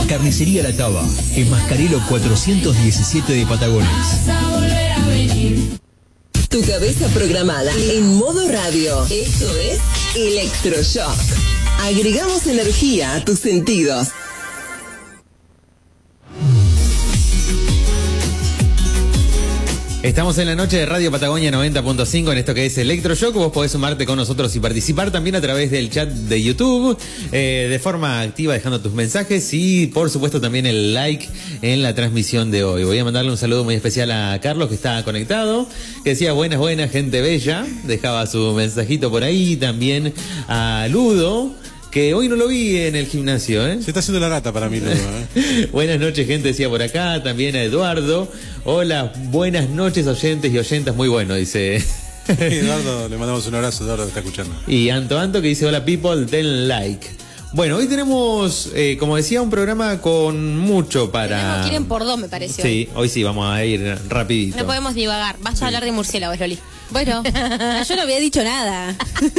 Carnicería La Taba, en Mascarelo 417 de Patagones. Tu cabeza programada en modo radio. Esto es Electroshock. Agregamos energía a tus sentidos. Estamos en la noche de Radio Patagonia 90.5 en esto que es Electroshock. Vos podés sumarte con nosotros y participar también a través del chat de YouTube, de forma activa dejando tus mensajes y por supuesto también el like en la transmisión de hoy. Voy a mandarle un saludo muy especial a Carlos que está conectado, que decía buenas, gente bella, dejaba su mensajito por ahí, también a Ludo, que hoy no lo vi en el gimnasio, ¿eh? Se está haciendo la gata para mí, Ludo, Buenas noches, gente, decía por acá. También a Eduardo. Hola, buenas noches, oyentes y oyentas. Muy bueno, dice. Eduardo, le mandamos un abrazo, Eduardo, que está escuchando. Y Anto, que dice, hola, people, den like. Bueno, hoy tenemos, como decía, un programa con mucho para... Quieren por dos, me pareció. Sí, hoy sí, vamos a ir rapidito. No podemos divagar. Vas a hablar de murciélagos, Loli. Bueno, yo no había dicho nada.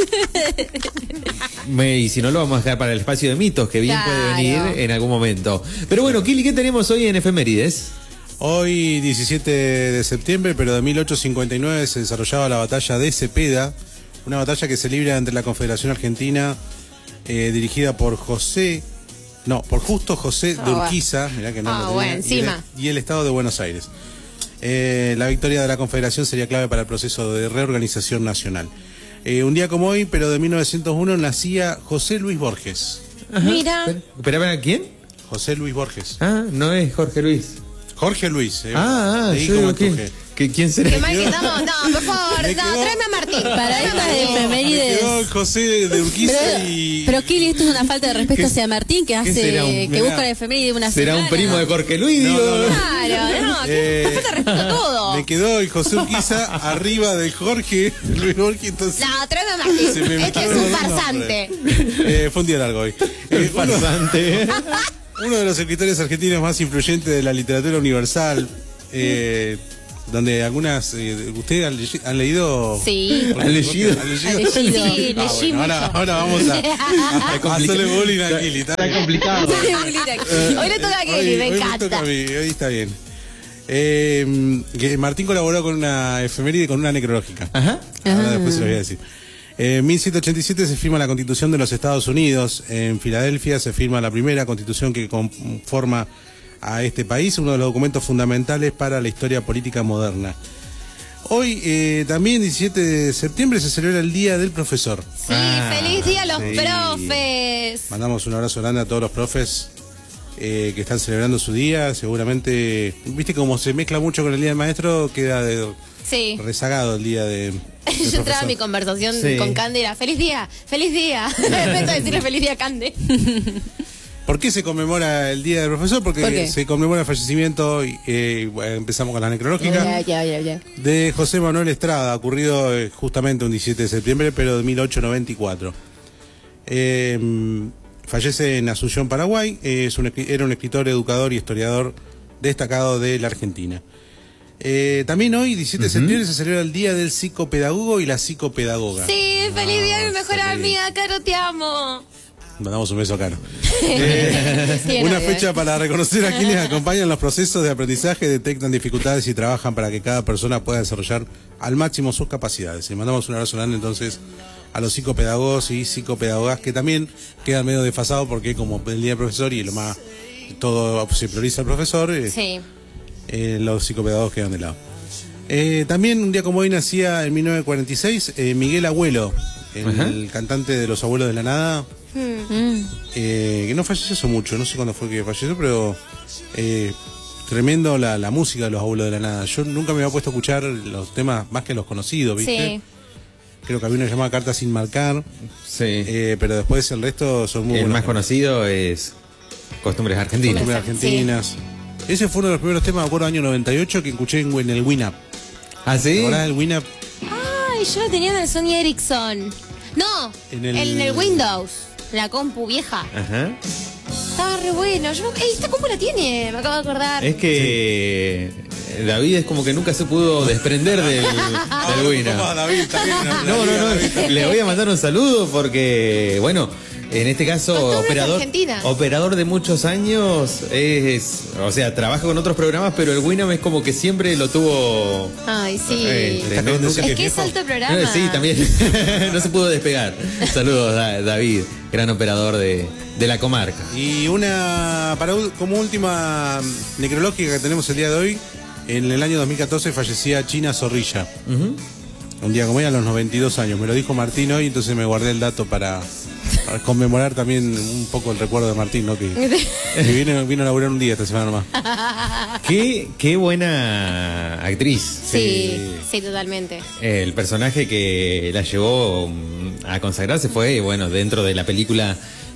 Y si no, lo vamos a dejar para el espacio de mitos, que bien puede venir en algún momento. Pero bueno, Kili, ¿qué tenemos hoy en efemérides? Hoy, 17 de septiembre, pero de 1859, se desarrollaba la batalla de Cepeda, una batalla que se libra entre la Confederación Argentina, dirigida por Justo José de Urquiza, mirá que no y el Estado de Buenos Aires. La victoria de la Confederación sería clave para el proceso de reorganización nacional. Un día como hoy, pero de 1901, nacía José Luis Borges. Ajá. Mira. ¿Espera, quién? José Luis Borges. Ah, no es Jorge Luis. Jorge Luis. Yo digo, ¿quién será? Qué mal que estamos. No, por favor, tráeme a Martín. Para estas efemérides. José de Urquiza pero Kili, esto es una falta de respeto hacia Martín, que busca la efeméride de una semana. ¿Será un primo de Jorge Luis? Claro, no, falta de respeto a todo. Me quedó el José Urquiza arriba de Jorge Luis Borges, entonces... No, tráeme a Martín. Este es un farsante. Fue un día largo hoy. Farsante. Uno de los escritores argentinos más influyentes de la literatura universal, donde algunas... ¿Ustedes han leído? Sí. ¿Han leído? Sí, leí mucho. Ahora vamos a hacerle bullying a Kili. Está complicado. Hoy le toca a Kili, me encanta. Hoy me toca a mí, hoy está bien. Que Martín colaboró con una efeméride, con una necrológica. Ahora después se lo voy a decir. En 1787 se firma la Constitución de los Estados Unidos. En Filadelfia se firma la primera constitución que conforma a este país, uno de los documentos fundamentales para la historia política moderna. Hoy, también 17 de septiembre, se celebra el Día del Profesor. Sí, feliz día a los profes. Mandamos un abrazo grande a todos los profes que están celebrando su día. Seguramente, viste como se mezcla mucho con el Día del Maestro, queda rezagado el día de... Yo entraba a mi conversación con Cande y era ¡feliz día! ¡Feliz día! Me meto a decirle ¡feliz día, Cande! ¿Por qué se conmemora el Día del Profesor? Porque se conmemora el fallecimiento, empezamos con la necrológica, de José Manuel Estrada, ocurrido justamente un 17 de septiembre, pero de 1894. Fallece en Asunción, Paraguay. Era un escritor, educador y historiador destacado de la Argentina. También hoy, 17 de septiembre, se celebra el Día del Psicopedagogo y la Psicopedagoga. Sí, feliz día, mi mejor amiga, Caro, te amo. Mandamos un beso a Caro. Una fecha para reconocer a quienes acompañan los procesos de aprendizaje, detectan dificultades y trabajan para que cada persona pueda desarrollar al máximo sus capacidades. Y mandamos un abrazo grande entonces a los psicopedagogos y psicopedagogas, que también quedan medio desfasados porque como el Día del Profesor y todo se prioriza al profesor, los psicopedagogos quedan de lado. También un día como hoy nacía en 1946 Miguel Abuelo, el cantante de Los Abuelos de la Nada, que no falleció hace mucho, no sé cuándo fue que falleció, pero tremendo la música de Los Abuelos de la Nada. Yo nunca me había puesto a escuchar los temas más que los conocidos, ¿viste? Sí. Creo que había una llamada Carta sin marcar, pero después el resto son muy buenos. El más conocido es Costumbres Argentinas. Costumbres Argentinas. Ese fue uno de los primeros temas, me acuerdo, año 98, que escuché en el Winamp. ¿Ah, sí? ¿Recordás el Winamp? Ay, yo lo tenía en el Sony Ericsson. No, en el Windows, la compu vieja. Ajá. Estaba re bueno. Esta compu la tiene, me acabo de acordar. Es que David es como que nunca se pudo desprender del Winamp. No, David, también. No. Le voy a mandar un saludo porque, bueno, En este caso, operador de muchos años, o sea, trabaja con otros programas, pero el Winamp es como que siempre lo tuvo. Ay, sí. Es que es alto programa. Sí, también. No se pudo despegar. Saludos, David, gran operador de la comarca. Y como última necrológica que tenemos el día de hoy, en el año 2014 fallecía China Zorrilla. Un día como hoy, a los 92 años. Me lo dijo Martín hoy, entonces me guardé el dato para conmemorar también un poco el recuerdo de Martín, ¿no? Que vino a laburar un día esta semana nomás. Qué buena actriz. Sí, totalmente. El personaje que la llevó a consagrarse fue, bueno, dentro de la película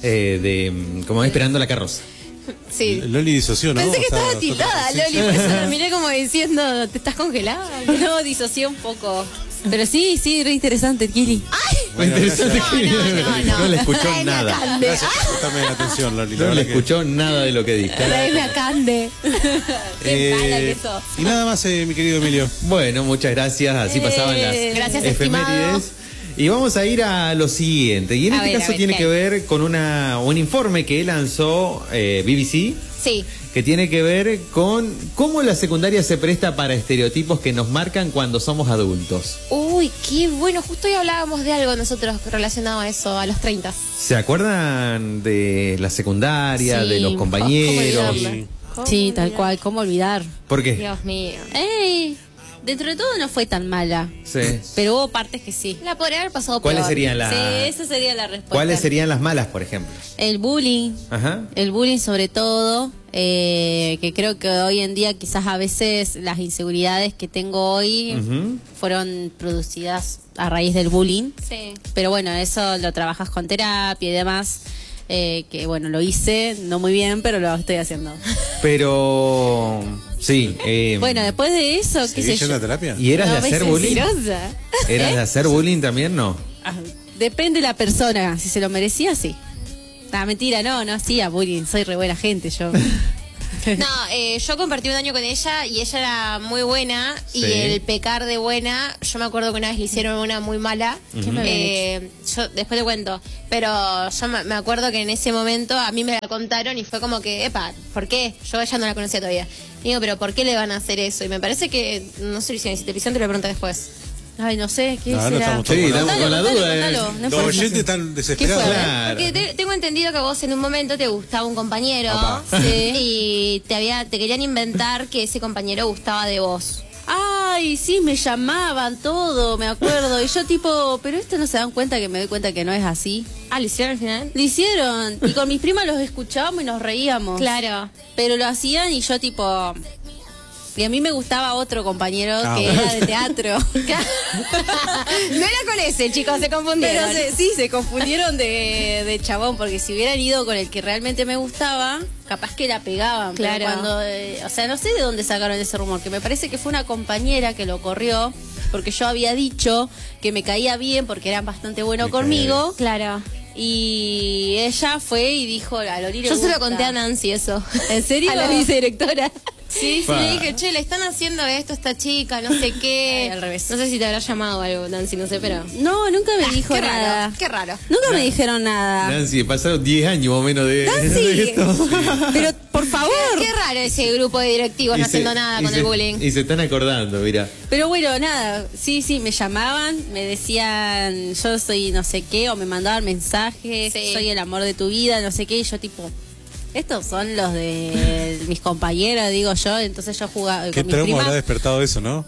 como Esperando la carroza. Sí. Loli disoció, ¿no? Pensé que estaba tiltada, Loli, por eso la miré como diciendo, ¿te estás congelada? No, disocié un poco. Pero sí, re interesante, Kili. ¡Ay! Bueno, interesante. No le escuchó nada. Gracias por prestarme la atención, Loli. No le escuchó nada de lo que dije. Traeme a Cande. Qué mala que sos. Y nada más, mi querido Emilio. Bueno, muchas gracias. Así pasaban las efemérides. Y vamos a ir a lo siguiente. Y en este caso tiene que ver con un informe que lanzó BBC. Sí. Que tiene que ver con cómo la secundaria se presta para estereotipos que nos marcan cuando somos adultos. Uy, qué bueno. Justo hoy hablábamos de algo nosotros relacionado a eso, a los 30. ¿Se acuerdan de la secundaria, de los compañeros? Sí, tal cual. ¿Cómo olvidar? ¿Por qué? Dios mío. ¡Ey! Dentro de todo no fue tan mala. Sí. Pero hubo partes que sí. La podría haber pasado ¿Cuáles peor. serían las? Sí, esa sería la respuesta. ¿Cuáles serían las malas, por ejemplo? El bullying. Ajá. El bullying sobre todo, que creo que hoy en día quizás a veces las inseguridades que tengo hoy fueron producidas a raíz del bullying. Sí. Pero bueno, eso lo trabajas con terapia y demás. Que bueno, lo hice, no muy bien, pero lo estoy haciendo. Pero sí. Bueno, después de eso, ¿qué sé yo? Terapia? ¿Y eras de hacer bullying? Mentirosa. ¿Eras de hacer bullying también? No. Depende de la persona, si se lo merecía, sí. Mentira, no hacía bullying, soy re buena gente yo. No, yo compartí un año con ella y ella era muy buena y el pecar de buena, yo me acuerdo que una vez le hicieron una muy mala. ¿Qué me habían hecho? Yo después te cuento, pero yo me acuerdo que en ese momento a mí me la contaron y fue como que, ¿por qué? Yo ella no la conocía todavía. Digo, pero ¿por qué le van a hacer eso? Y me parece que, no sé si te lo pregunto después. Ay, no sé, ¿qué No, será? no estamos con la duda. Los oyentes están desesperados. Claro. Porque tengo entendido que vos en un momento te gustaba un compañero y te querían inventar que ese compañero gustaba de vos. Ay, sí, me llamaban todo, me acuerdo. Y yo tipo, pero esto no se dan cuenta que me doy cuenta que no es así. Ah, ¿lo hicieron al final? Lo hicieron. Y con mis primas los escuchábamos y nos reíamos. Claro. Pero lo hacían y yo tipo... Y a mí me gustaba otro compañero que era de teatro. No era con ese, chicos, se confundieron. Pero se confundieron de chabón, porque si hubieran ido con el que realmente me gustaba, capaz que la pegaban. Claro. Pero cuando, o sea, no sé de dónde sacaron ese rumor, que me parece que fue una compañera que lo corrió, porque yo había dicho que me caía bien porque eran bastante buenos conmigo. Claro. Y ella fue y dijo a Loli le Yo se lo gusta. conté a Nancy eso. ¿En serio? A la vicedirectora. Sí, Le dije, che, le están haciendo esto a esta chica, no sé qué. Ay, al revés. No sé si te habrá llamado algo, Nancy, no sé, pero... No, nunca me dijo qué nada. raro, qué raro. Nunca me dijeron nada. Nancy, pasaron 10 años más o menos de esto. Pero por favor. Qué raro ese grupo de directivos no haciendo nada con el bullying. Y se están acordando, mira. Pero bueno, nada, sí, me llamaban, me decían, yo soy no sé qué, o me mandaban mensajes, soy el amor de tu vida, no sé qué, y yo tipo, estos son los de mis compañeros, digo yo, entonces yo jugaba ¿Qué con mis trauma primas. habrá despertado eso, no?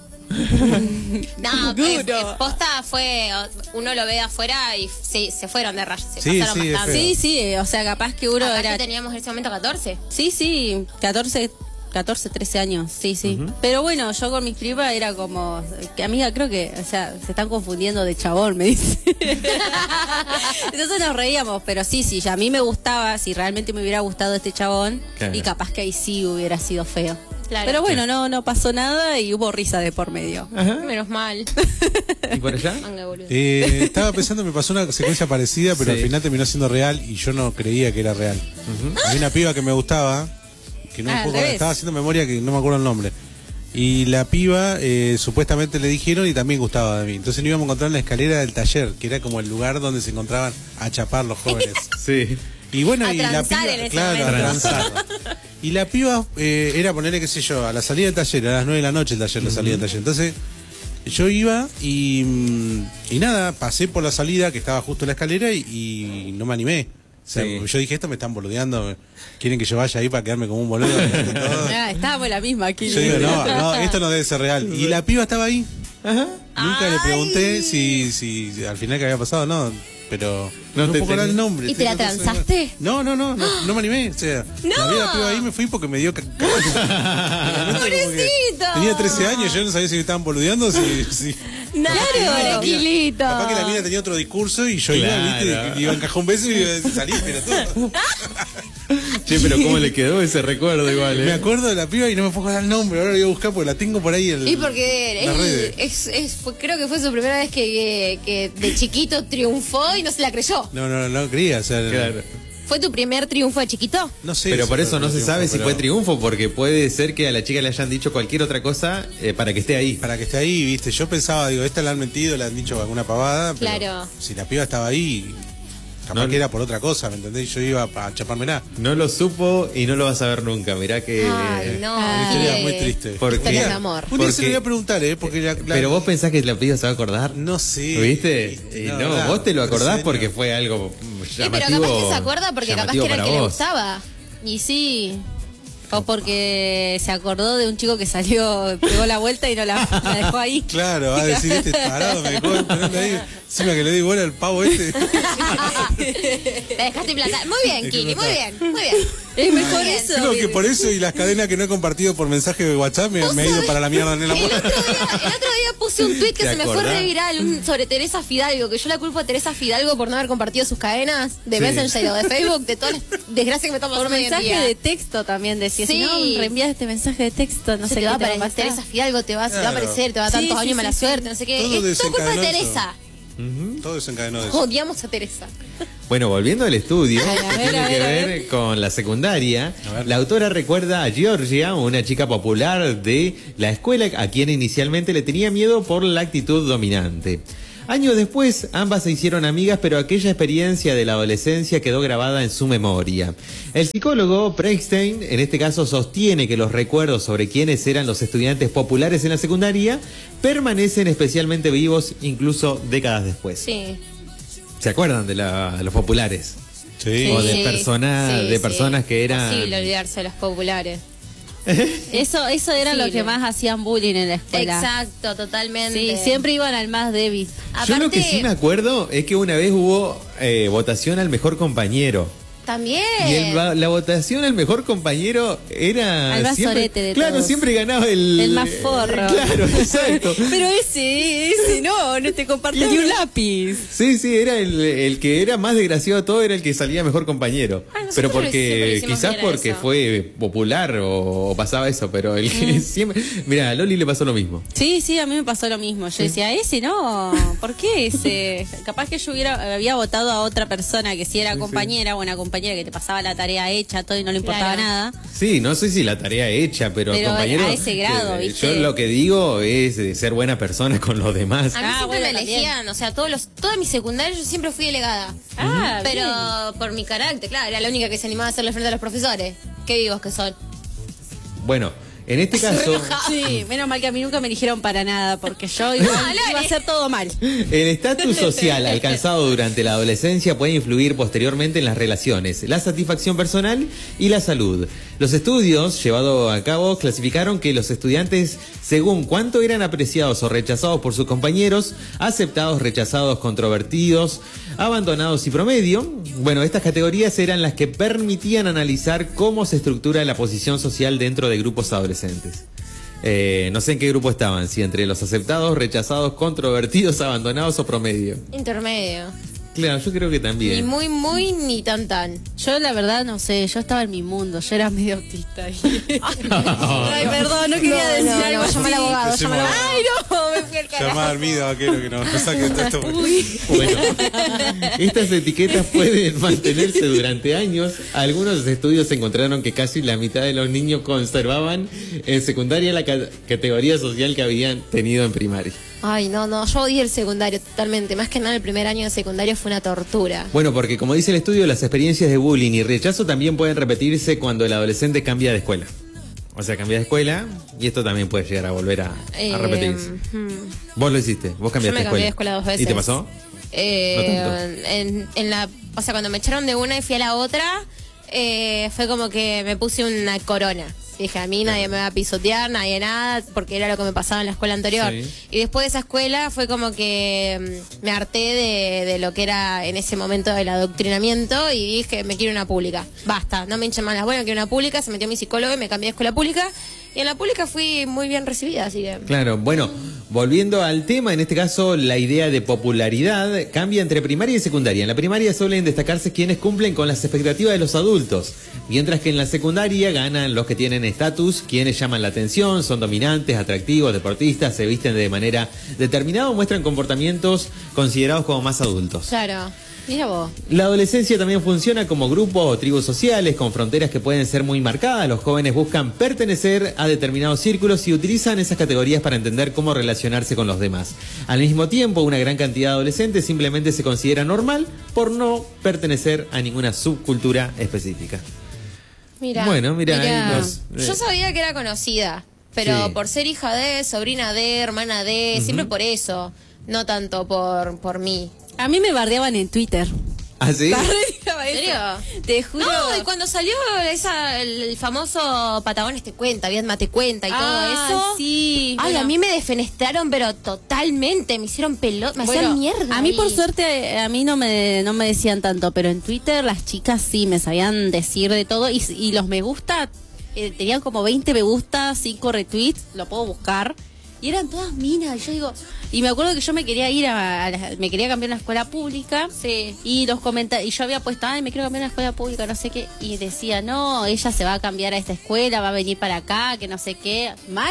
No, posta fue, uno lo ve afuera y se fueron de rayos, se Sí, pasaron sí, bastante. Sí, o sea, capaz que uno Acá era... que teníamos en ese momento 14. Sí, 14, 13 años, sí. Pero bueno, yo con mis primas era como, que amiga, creo que, o sea, se están confundiendo de chabón, me dice. Entonces nos reíamos, pero sí, a mí me gustaba, si realmente me hubiera gustado este chabón, claro. Y capaz que ahí sí hubiera sido feo. Claro. Pero bueno, no pasó nada y hubo risa de por medio. Menos mal. ¿Y por allá? Manga, boludo. Estaba pensando, me pasó una secuencia parecida, pero Sí. al final terminó siendo real y yo no creía que era real. Había una piba que me gustaba, que no me Al acuerdo, revés. estaba haciendo memoria que no me acuerdo el nombre. Y la piba, supuestamente le dijeron y también gustaba de mí. Entonces nos íbamos a encontrar en la escalera del taller, que era como el lugar donde se encontraban a chapar los jóvenes. Sí. Y bueno, A y la transar piba, en ese claro, a momento. transar. Y la piba era ponerle, qué sé yo, a la salida del taller, a las 9 de la noche el taller, la salida del taller. Entonces, yo iba y nada, pasé por la salida que estaba justo en la escalera y no me animé. O sea, Sí. yo dije, esto me están boludeando, quieren que yo vaya ahí para quedarme como un boludo. Todo. Estábamos la misma aquí. Yo digo, no, esto no debe ser real. Y la piba estaba ahí. Ajá. Nunca le pregunté si al final que había pasado, no. Pero No no te puedo acordar tenés- el nombre. ¿Y te la transaste? No me animé. O sea, la vi a la piba ahí, me fui porque me dio ¡Pobrecito! Tenía 13 años, yo no sabía si me estaban boludeando, si Claro, tranquilito. capaz que la mina tenía otro discurso y yo iba, Claro. viste, iba a encajar un beso y iba a salir, pero todo. Che, pero ¿cómo le quedó ese recuerdo igual, Me acuerdo de la piba y no me puedo acordar el nombre, ahora lo voy a buscar porque la tengo por ahí en Y porque las él redes. creo que fue su primera vez que de chiquito triunfó y no se la creyó. No quería, o sea, Claro. ¿Fue tu primer triunfo de chiquito? no sé. Pero si por fue eso no se triunfo, sabe si pero fue triunfo, porque puede ser que a la chica le hayan dicho cualquier otra cosa para que esté ahí. Para que esté ahí, viste, yo pensaba, digo, esta la han mentido, le han dicho alguna pavada, pero Claro. si la piba estaba ahí, capaz No. que era por otra cosa, ¿me entendés? Yo iba a chapármela. No lo supo y no lo vas a ver nunca. Mirá que. Ay, no. Una historia Qué- muy triste. ¿Por qué? Historia de amor. Un día se Porque- lo voy a preguntar, porque Pero vos pensás que la piba se va a acordar. no sé. ¿Viste? Y No, no, verdad, vos te lo acordás 13 porque años. fue algo Sí, pero llamativo. capaz que se acuerda porque capaz que llamativo era el para que le vos. gustaba. Y sí. O porque se acordó de un chico que salió, pegó la vuelta y no la dejó ahí. Claro, va a decir, este tarado me dejó esperando ahí. Encima que le di bola al pavo este. La dejaste plantar. Muy bien, Kini, muy bien, muy bien. Es mejor Bien. eso. Creo que por eso y las cadenas que no he compartido por mensaje de WhatsApp me ha ido para la mierda en la El otro día puse un tweet que ¿Te se me fue acordás? re viral sobre Teresa Fidalgo, que yo la culpo a Teresa Fidalgo por no haber compartido sus cadenas de Sí. Messenger o de Facebook, de todas las desgracias que me estamos Por pasando hoy en mensaje día. de texto también decía, Sí. si no, reenvías este mensaje de texto, no Se sé te qué va a te va a aparecer pasar. Teresa Fidalgo, te va a Claro. aparecer, te va a Sí, tantos sí, años, mala sí, suerte, sí. no sé qué. Todo Es todo culpa de desencadenó eso. Teresa. Todo desencadenó eso. Odiamos a Teresa. Bueno, volviendo al estudio, A ver, que a tiene ver, que a ver ver. con la secundaria, A ver. la autora recuerda a Georgia, una chica popular de la escuela, a quien inicialmente le tenía miedo por la actitud dominante. Años después, ambas se hicieron amigas, pero aquella experiencia de la adolescencia quedó grabada en su memoria. El psicólogo Preinstein, en este caso, sostiene que los recuerdos sobre quiénes eran los estudiantes populares en la secundaria permanecen especialmente vivos incluso décadas después. Sí. ¿Se acuerdan de los populares? Sí. O de personas que eran- Imposible olvidarse de los populares. Eso era lo Sí, que lo- más hacían bullying en la escuela. Exacto, totalmente. Sí, siempre iban al más débil. Yo lo que Aparte, sí me acuerdo es que una vez hubo votación al mejor compañero. También. Y la votación al mejor compañero era. Al más siempre, sorete de claro, todos. siempre ganaba el. El más forro. Claro, exacto. Pero ese no te compartía ni un lápiz. Sí, era el que era más desgraciado de todo, era el que salía mejor compañero. nosotros Pero siempre porque, hicimos quizás bien porque eso. fue popular o pasaba eso, pero el que siempre. Mira, a Loli le pasó lo mismo. Sí, a mí me pasó lo mismo. Yo decía, ese no, ¿por qué ese? Capaz que yo había votado a otra persona que si era compañera o una compañera que te pasaba la tarea hecha, todo y no le importaba Claro. nada. Sí, no sé si la tarea hecha, pero Pero compañero. a ese grado, ¿viste? Yo lo que digo es de ser buena persona con los demás. A mí Ah, siempre bueno, me también. elegían, o sea, toda mi secundaria yo siempre fui delegada. Ah, Pero bien. por mi carácter, claro, era la única que se animaba a hacerle frente a los profesores. Qué vivos que son. Bueno, en este caso, Sí, menos mal que a mí nunca me eligieron para nada, porque yo iba a hacer todo mal. el estatus social alcanzado durante la adolescencia puede influir posteriormente en las relaciones, la satisfacción personal y la salud. Los estudios llevados a cabo clasificaron que los estudiantes, según cuánto eran apreciados o rechazados por sus compañeros, aceptados, rechazados, controvertidos, abandonados y promedio, bueno, estas categorías eran las que permitían analizar cómo se estructura la posición social dentro de grupos adolescentes. No sé en qué grupo estaban, si entre los aceptados, rechazados, controvertidos, abandonados o promedio. Intermedio. Claro, yo creo que Ni también. muy, muy, ni tan, tan. Yo la verdad no sé, yo estaba en mi mundo, yo era medio autista. Ay, perdón, no quería decir algo así. Llama al abogado, Decimos- llama al abogado. Ay, no, me fui al Llamá a carajo. Armida, vaquero, que no saque todo esto. Bueno, estas etiquetas pueden mantenerse durante años. Algunos estudios encontraron que casi la mitad de los niños conservaban en secundaria la categoría social que habían tenido en primaria. Ay, no, yo odié el secundario totalmente. Más que nada el primer año de secundario fue una tortura. Bueno, porque como dice el estudio, las experiencias de bullying y rechazo también pueden repetirse cuando el adolescente cambia de escuela. O sea, cambia de escuela y esto también puede llegar a volver a repetirse. Vos lo hiciste, vos Yo cambiaste me cambié de de escuela 2 veces. ¿Y te pasó? O sea, cuando me echaron de una y fui a la otra, fue como que me puse una corona. Dije, a mí nadie me va a pisotear, nadie nada, porque era lo que me pasaba en la escuela anterior. Sí. Y después de esa escuela fue como que me harté de lo que era en ese momento el adoctrinamiento y dije, me quiero una pública. Basta, no me hinchen más las buenas, quiero una pública. Se metió mi psicólogo y me cambié de escuela pública. Y en la pública fui muy bien recibida, así que... Claro, bueno, volviendo al tema, en este caso la idea de popularidad cambia entre primaria y secundaria. En la primaria suelen destacarse quienes cumplen con las expectativas de los adultos, mientras que en la secundaria ganan los que tienen estatus, quienes llaman la atención, son dominantes, atractivos, deportistas, se visten de manera determinada o muestran comportamientos considerados como más adultos. Claro. Mira vos. La adolescencia también funciona como grupos o tribus sociales con fronteras que pueden ser muy marcadas. Los jóvenes buscan pertenecer a determinados círculos y utilizan esas categorías para entender cómo relacionarse con los demás. Al mismo tiempo, una gran cantidad de adolescentes simplemente se considera normal por no pertenecer a ninguna subcultura específica. Mira. Bueno, mira, Mirá. ahí los, Yo sabía que era conocida, pero Sí. por ser hija de, sobrina de, hermana de, siempre por eso, no tanto por mí. A mí me bardeaban en Twitter. ¿Ah, sí? ¿En serio? Te juro. No, y cuando salió el famoso Patagones te cuenta, Vietma te cuenta y todo eso. Sí. Ay, bueno. a mí me defenestraron, pero totalmente, me hicieron pelota, me hacían mierda. A mí ahí. por suerte, a mí no me decían tanto, pero en Twitter las chicas sí me sabían decir de todo y los me gusta, tenían como 20 me gusta, 5 retweets, lo puedo buscar. Y eran todas minas, y yo digo, y me acuerdo que yo me quería ir me quería cambiar a una escuela pública, Sí. y los comentarios, y yo había puesto, ay, me quiero cambiar a una escuela pública, no sé qué, y decía, no, ella se va a cambiar a esta escuela, va a venir para acá, que no sé qué, mal,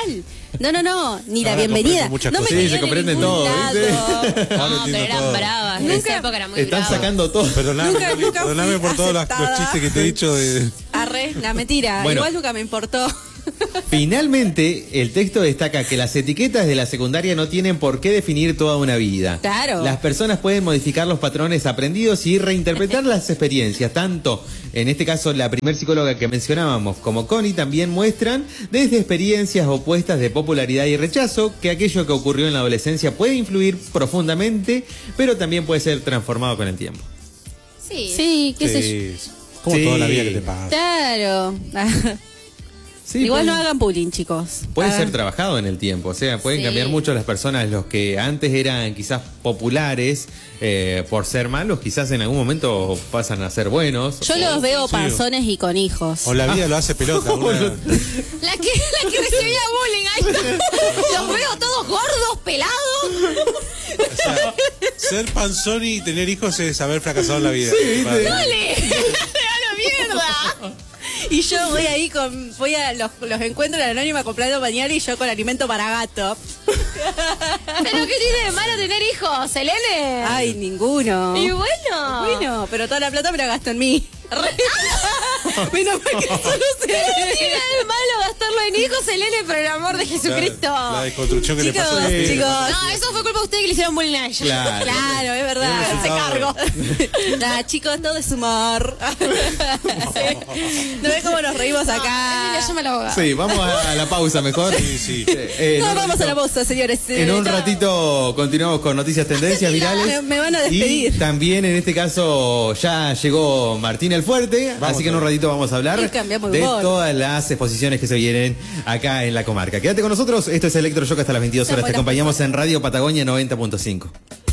no, ni la Ahora bienvenida, comprendo muchas no me cosas. Sí, quería se de comprende ningún todo, lado. ¿viste? Ahora No, pero entiendo eran todo. bravas. En esa época era muy Están brava. sacando todo. Perdóname, Nunca fui perdóname por todos los aceptada. chistes que te he dicho de... Arre, la mentira, Bueno. igual nunca me importó. Finalmente, el texto destaca que las etiquetas de la secundaria no tienen por qué definir toda una vida. Claro. Las personas pueden modificar los patrones aprendidos y reinterpretar las experiencias. Tanto, en este caso, la primer psicóloga que mencionábamos como Connie también muestran desde experiencias opuestas de popularidad y rechazo que aquello que ocurrió en la adolescencia puede influir profundamente, pero también puede ser transformado con el tiempo. Sí. Sí, qué sé yo. Sí, como Sí. toda la vida que te pasa. Claro. Sí, Igual puede- no hagan bullying, chicos. Puede Hagan- ser trabajado en el tiempo, o sea, pueden Sí. cambiar mucho las personas, los que antes eran quizás populares por ser malos, quizás en algún momento pasan a ser buenos. Yo los veo Sí. panzones y con hijos. O la vida lo hace pelota. una- La que recibía bullying, ahí está. Los veo todos gordos, pelados. o sea, ser panzón y tener hijos es haber fracasado en la vida. ¡Dale! ¡A la mierda! Y yo voy a los encuentros de la anónima comprando mañana y yo con alimento para gato. ¿Pero qué tiene de malo tener hijos, Selene? Ay, ninguno. Y bueno. Bueno, pero toda la plata me la gasto en mí. Menos mal que eso no ¿Qué tiene de malo gastarlo en hijos, Selene, por el amor de Jesucristo? La desconstrucción que le pasó. Chicos, chicos. No, eso fue culpa de ustedes que le hicieron bullying a ella. Claro. Claro, es verdad. Bien Se resultado. cargo. Nada, chicos, todo es humor. ¿No ves cómo nos reímos acá? Emilia, llama al abogado. Sí, vamos a la pausa mejor. Sí, sí. En No, un vamos a la ratito- pausa, señores. En un No. ratito continuamos con noticias, tendencias virales. Me van a despedir. Y también en este caso ya llegó Martín el Fuerte, Vamos así que en un a ver. ratito vamos a hablar Y cambiamos de de humor. todas las exposiciones que se vienen acá en la comarca. Quédate con nosotros, esto es Electroshock hasta las 22 horas. Te acompañamos en Radio Patagonia 90.5.